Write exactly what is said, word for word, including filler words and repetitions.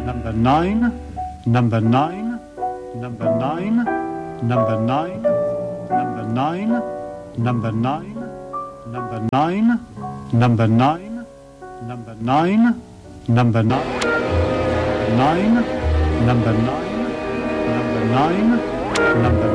number nine, number nine, number nine, number nine, number nine, number nine, number nine, number nine, number nine, number nine, nine, number nine, number nine, number